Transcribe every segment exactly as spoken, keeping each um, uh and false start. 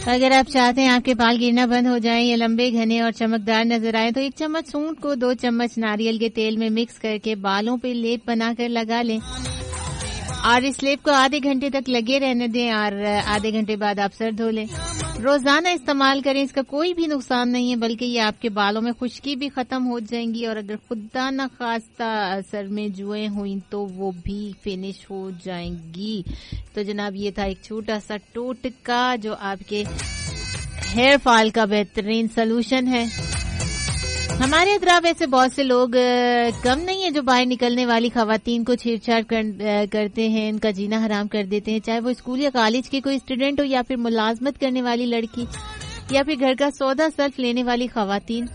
اگر آپ چاہتے ہیں آپ کے بال گرنا بند ہو جائیں یا لمبے گھنے اور چمکدار نظر آئیں تو ایک چمچ سونٹ کو دو چمچ ناریل کے تیل میں مکس کر کے بالوں پہ لیپ بنا کر لگا لیں اور اس لیپ کو آدھے گھنٹے تک لگے رہنے دیں اور آدھے گھنٹے بعد آپ سر دھو لیں. روزانہ استعمال کریں, اس کا کوئی بھی نقصان نہیں ہے بلکہ یہ آپ کے بالوں میں خشکی بھی ختم ہو جائیں گی اور اگر خدا نخواستہ سر میں جوئیں ہوئیں تو وہ بھی فنش ہو جائیں گی. تو جناب یہ تھا ایک چھوٹا سا ٹوٹکا جو آپ کے ہیئر فال کا بہترین سلوشن ہے. ہمارے اطراف ایسے بہت سے لوگ کم نہیں ہیں جو باہر نکلنے والی خواتین کو چھیڑ چھاڑ کرتے ہیں, ان کا جینا حرام کر دیتے ہیں, چاہے وہ اسکول یا کالج کی کوئی اسٹوڈنٹ ہو یا پھر ملازمت کرنے والی لڑکی یا پھر گھر کا سودا سلف لینے والی خواتین.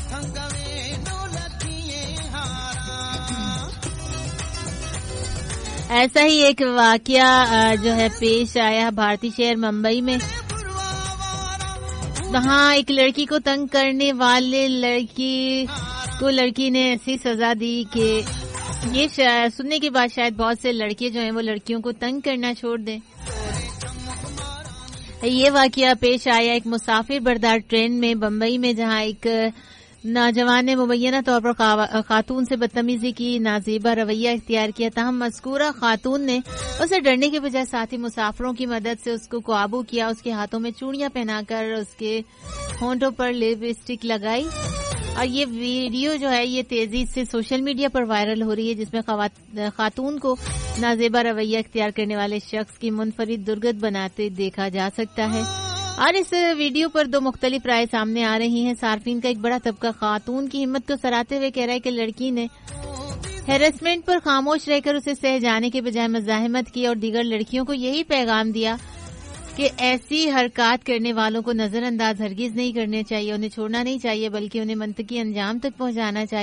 ایسا ہی ایک واقعہ جو ہے پیش آیا بھارتی شہر ممبئی میں. وہاں ایک لڑکی کو تنگ کرنے والے لڑکی کو لڑکی نے ایسی سزا دی کہ یہ سننے کے بعد شاید بہت سے لڑکے جو ہیں وہ لڑکیوں کو تنگ کرنا چھوڑ دیں. یہ واقعہ پیش آیا ایک مسافر بردار ٹرین میں بمبئی میں, جہاں ایک نوجوان نے مبینہ طور پر خاتون سے بدتمیزی کی, نازیبا رویہ اختیار کیا. تاہم مذکورہ خاتون نے اسے ڈرنے کے بجائے ساتھی مسافروں کی مدد سے اس کو قابو کیا, اس کے ہاتھوں میں چوڑیاں پہنا کر اس کے ہونٹوں پر لپسٹک لگائی اور یہ ویڈیو جو ہے یہ تیزی سے سوشل میڈیا پر وائرل ہو رہی ہے جس میں خاتون کو نازیبا رویہ اختیار کرنے والے شخص کی منفرد درگت بناتے دیکھا جا سکتا ہے. اور اس ویڈیو پر دو مختلف رائے سامنے آ رہی ہیں. صارفین کا ایک بڑا طبقہ خاتون کی ہمت کو سراہتے ہوئے کہہ رہا ہے کہ لڑکی نے ہیرسمنٹ پر خاموش رہ کر اسے سہ جانے کے بجائے مزاحمت کی اور دیگر لڑکیوں کو یہی پیغام دیا کہ ایسی حرکات کرنے والوں کو نظر انداز ہرگز نہیں کرنے چاہیے, انہیں چھوڑنا نہیں چاہیے بلکہ انہیں منطقی انجام تک پہنچانا چاہیے.